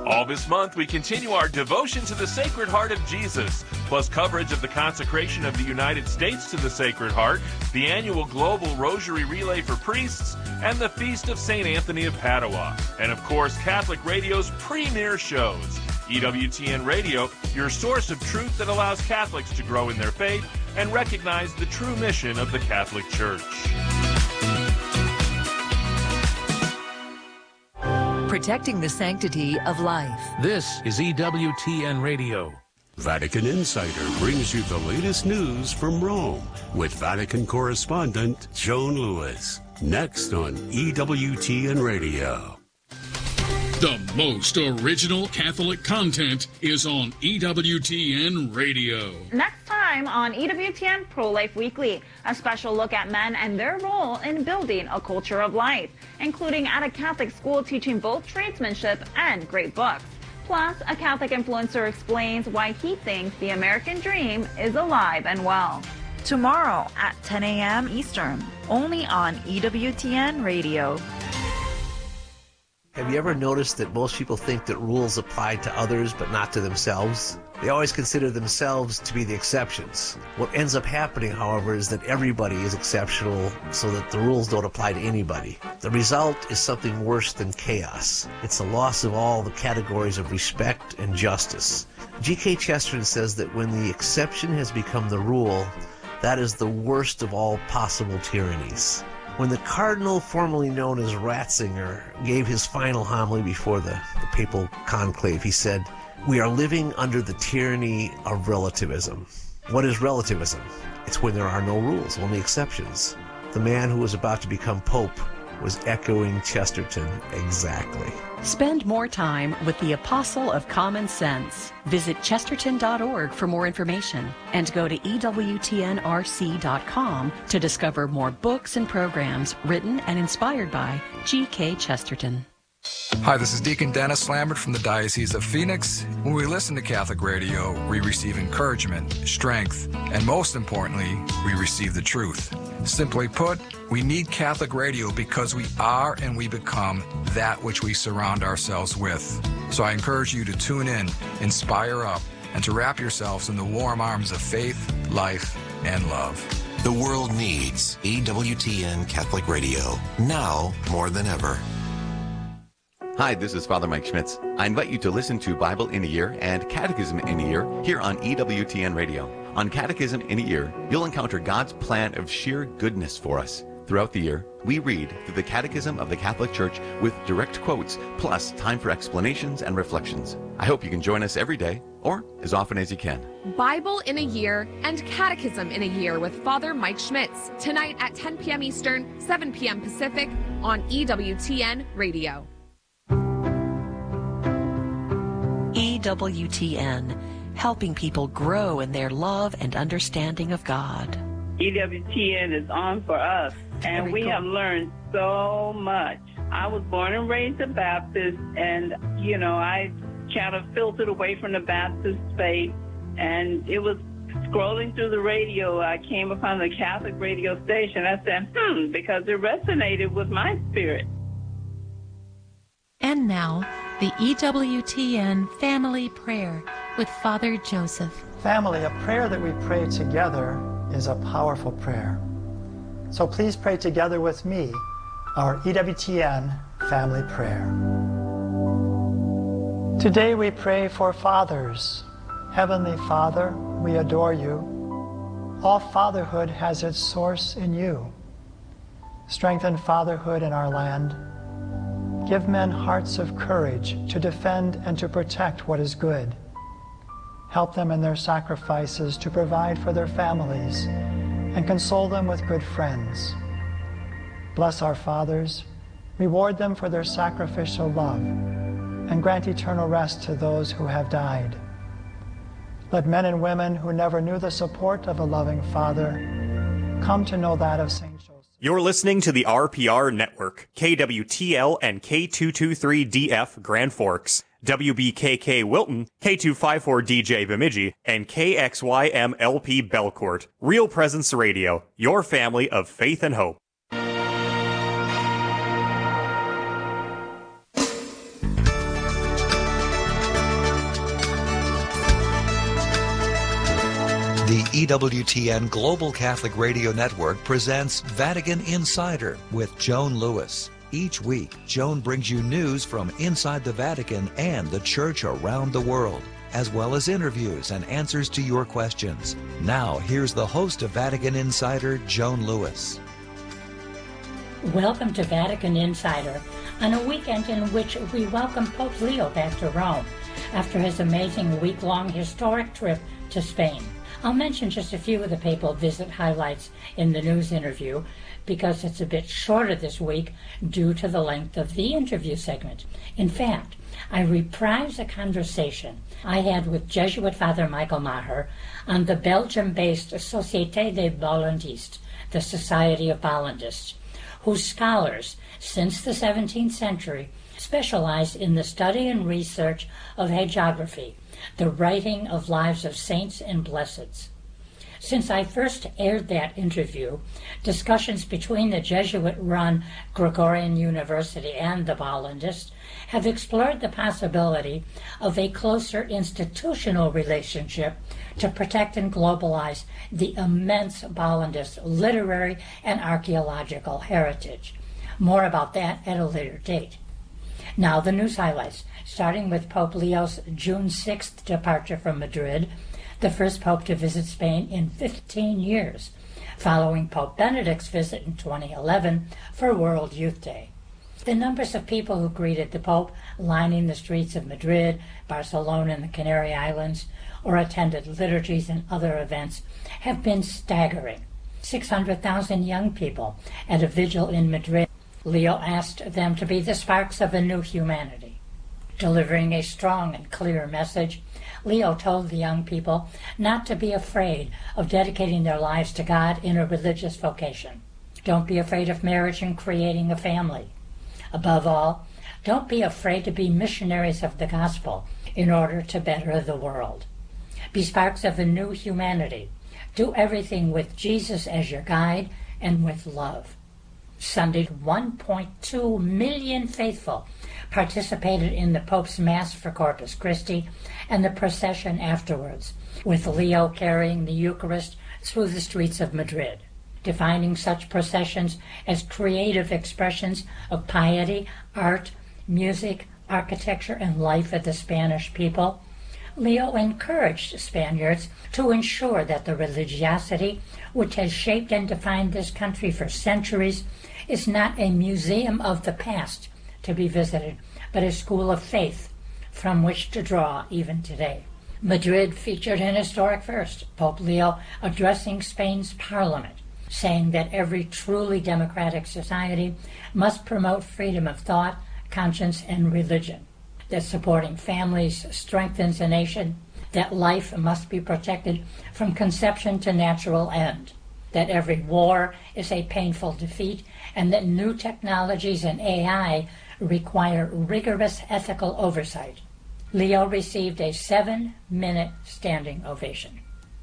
All this month, we continue our devotion to the Sacred Heart of Jesus, plus coverage of the consecration of the United States to the Sacred Heart, the annual Global Rosary Relay for Priests, and the Feast of St. Anthony of Padua. And of course, Catholic Radio's premier shows. EWTN Radio, your source of truth that allows Catholics to grow in their faith and recognize the true mission of the Catholic Church. Protecting the sanctity of life. This is EWTN Radio. Vatican Insider brings you the latest news from Rome with Vatican correspondent Joan Lewis. Next on EWTN Radio. The most original Catholic content is on EWTN Radio. Next time on EWTN Pro-Life Weekly, a special look at men and their role in building a culture of life, including at a Catholic school teaching both tradesmanship and great books. Plus, a Catholic influencer explains why he thinks the American dream is alive and well. Tomorrow at 10 a.m. Eastern, only on EWTN Radio. Have you ever noticed that most people think that rules apply to others but not to themselves? They always consider themselves to be the exceptions. What ends up happening, however, is that everybody is exceptional so that the rules don't apply to anybody. The result is something worse than chaos. It's a loss of all the categories of respect and justice. G.K. Chesterton says that when the exception has become the rule, that is the worst of all possible tyrannies. When the cardinal formerly known as Ratzinger gave his final homily before the papal conclave, he said, "We are living under the tyranny of relativism." What is relativism? It's when there are no rules, only exceptions. The man who was about to become pope was echoing Chesterton exactly. Spend more time with the Apostle of Common Sense. Visit chesterton.org for more information and go to EWTNRC.com to discover more books and programs written and inspired by G.K. Chesterton. Hi, this is Deacon Dennis Lambert from the Diocese of Phoenix. When we listen to Catholic radio, we receive encouragement, strength, and most importantly, we receive the truth. Simply put, we need Catholic radio because we are and we become that which we surround ourselves with. So I encourage you to tune in, inspire up, and to wrap yourselves in the warm arms of faith, life, and love. The world needs EWTN Catholic Radio, now more than ever. Hi, this is Father Mike Schmitz. I invite you to listen to Bible in a Year and Catechism in a Year here on EWTN Radio. On Catechism in a Year, you'll encounter God's plan of sheer goodness for us. Throughout the year, we read through the Catechism of the Catholic Church with direct quotes, plus time for explanations and reflections. I hope you can join us every day, or as often as you can. Bible in a Year and Catechism in a Year with Father Mike Schmitz, tonight at 10 p.m. Eastern, 7 p.m. Pacific on EWTN Radio. EWTN, helping people grow in their love and understanding of God. EWTN is on for us, and we have learned so much. I was born and raised a Baptist, and, I kind of filtered away from the Baptist faith, and it was scrolling through the radio, I came upon the Catholic radio station. I said, because it resonated with my spirit. And now, the EWTN Family Prayer with Father Joseph. Family, a prayer that we pray together is a powerful prayer. So please pray together with me our EWTN Family Prayer. Today we pray for fathers. Heavenly Father, we adore you. All fatherhood has its source in you. Strengthen fatherhood in our land. Give men hearts of courage to defend and to protect what is good. Help them in their sacrifices to provide for their families and console them with good friends. Bless our fathers, reward them for their sacrificial love, and grant eternal rest to those who have died. Let men and women who never knew the support of a loving father come to know that of St. Joseph. You're listening to the RPR Network, KWTL and K223DF Grand Forks, WBKK Wilton, K254DJ Bemidji, and KXYMLP Belcourt. Real Presence Radio, your family of faith and hope. EWTN Global Catholic Radio Network presents Vatican Insider with Joan Lewis. Each week, Joan brings you news from inside the Vatican and the Church around the world, as well as interviews and answers to your questions. Now, here's the host of Vatican Insider, Joan Lewis. Welcome to Vatican Insider, on a weekend in which we welcome Pope Leo back to Rome after his amazing week-long historic trip to Spain. I'll mention just a few of the papal visit highlights in the news interview because it's a bit shorter this week due to the length of the interview segment. In fact, I reprise a conversation I had with Jesuit Father Michael Maher on the Belgium-based Société des Bollandistes, the Society of Bollandists, whose scholars, since the 17th century, specialized in the study and research of hagiography, the writing of lives of saints and blesseds. Since I first aired that interview, discussions between the Jesuit-run Gregorian University and the Bollandists have explored the possibility of a closer institutional relationship to protect and globalize the immense Bollandist literary and archaeological heritage. More about that at a later date. Now the news highlights, starting with Pope Leo's June 6th departure from Madrid, the first pope to visit Spain in 15 years, following Pope Benedict's visit in 2011 for World Youth Day. The numbers of people who greeted the Pope lining the streets of Madrid, Barcelona, and the Canary Islands, or attended liturgies and other events have been staggering. 600,000 young people at a vigil in Madrid. Leo asked them to be the sparks of a new humanity. Delivering a strong and clear message, Leo told the young people not to be afraid of dedicating their lives to God in a religious vocation. Don't be afraid of marriage and creating a family. Above all, don't be afraid to be missionaries of the gospel in order to better the world. Be sparks of a new humanity. Do everything with Jesus as your guide and with love. Sunday, 1.2 million faithful participated in the Pope's Mass for Corpus Christi and the procession afterwards, with Leo carrying the Eucharist through the streets of Madrid. Defining such processions as creative expressions of piety, art, music, architecture, and life of the Spanish people, Leo encouraged Spaniards to ensure that the religiosity which has shaped and defined this country for centuries is not a museum of the past to be visited, but a school of faith from which to draw even today. Madrid featured an historic first, Pope Leo addressing Spain's parliament, saying that every truly democratic society must promote freedom of thought, conscience, and religion, that supporting families strengthens a nation, that life must be protected from conception to natural end, that every war is a painful defeat, and that new technologies and AI require rigorous ethical oversight. Leo received a 7-minute standing ovation.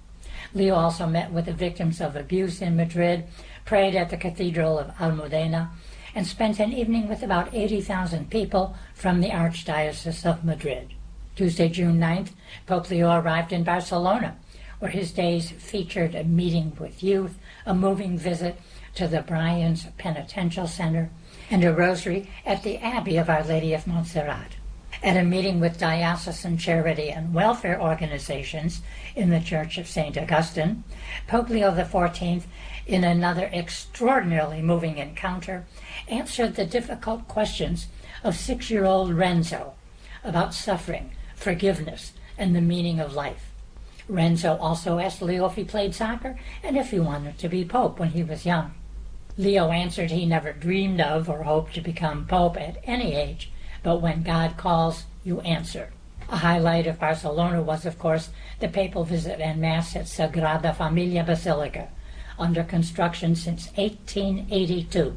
Leo also met with the victims of abuse in Madrid, prayed at the Cathedral of Almudena, and spent an evening with about 80,000 people from the Archdiocese of Madrid. Tuesday, June 9th, Pope Leo arrived in Barcelona, where his days featured a meeting with youth, a moving visit to the Brians Penitential Center, and a rosary at the Abbey of Our Lady of Montserrat. At a meeting with diocesan charity and welfare organizations in the Church of St. Augustine, Pope Leo XIV, in another extraordinarily moving encounter, answered the difficult questions of 6-year-old Renzo about suffering, forgiveness, and the meaning of life. Renzo also asked Leo if he played soccer and if he wanted to be Pope when he was young. Leo answered he never dreamed of or hoped to become Pope at any age, but when God calls, you answer. A highlight of Barcelona was, of course, the papal visit and Mass at Sagrada Familia Basilica, under construction since 1882.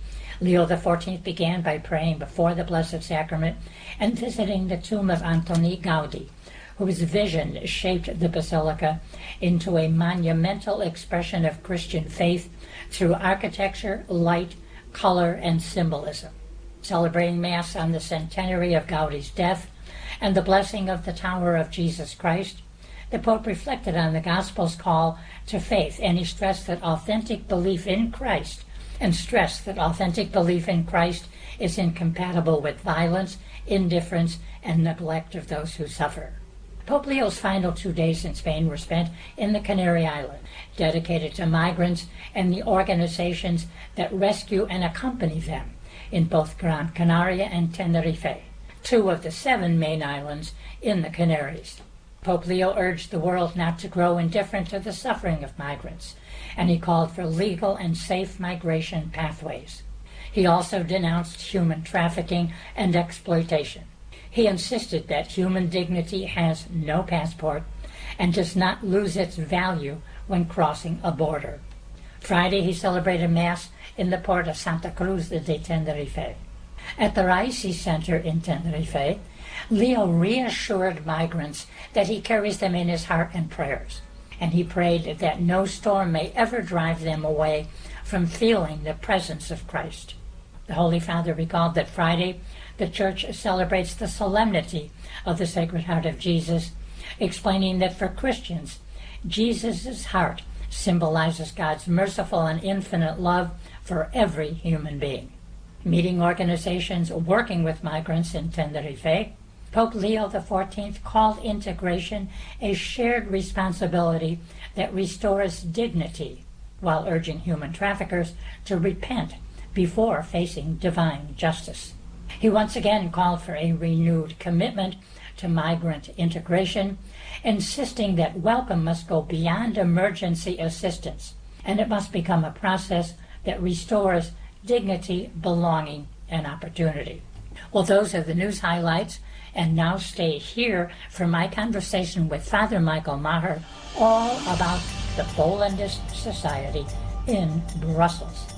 Leo XIV began by praying before the Blessed Sacrament and visiting the tomb of Antoni Gaudi, whose vision shaped the basilica into a monumental expression of Christian faith through architecture, light, color, and symbolism. Celebrating Mass on the centenary of Gaudi's death and the blessing of the Tower of Jesus Christ, the Pope reflected on the Gospel's call to faith, and he stressed that authentic belief in Christ is incompatible with violence, indifference, and neglect of those who suffer. Pope Leo's final 2 days in Spain were spent in the Canary Islands, dedicated to migrants and the organizations that rescue and accompany them in both Gran Canaria and Tenerife, 2 of the 7 main islands in the Canaries. Pope Leo urged the world not to grow indifferent to the suffering of migrants, and he called for legal and safe migration pathways. He also denounced human trafficking and exploitation. He insisted that human dignity has no passport and does not lose its value when crossing a border. Friday, he celebrated Mass in the port of Santa Cruz de Tenerife. At the Raisi Center in Tenerife, Leo reassured migrants that he carries them in his heart and prayers, and he prayed that no storm may ever drive them away from feeling the presence of Christ. The Holy Father recalled that Friday, the Church celebrates the solemnity of the Sacred Heart of Jesus, explaining that for Christians, Jesus' heart symbolizes God's merciful and infinite love for every human being. Meeting organizations working with migrants in Tenerife, Pope Leo XIV called integration a shared responsibility that restores dignity, while urging human traffickers to repent before facing divine justice. He once again called for a renewed commitment to migrant integration, insisting that welcome must go beyond emergency assistance, and it must become a process that restores dignity, belonging, and opportunity. Well, those are the news highlights, and now stay here for my conversation with Father Michael Maher, all about the Polandist Society in Brussels.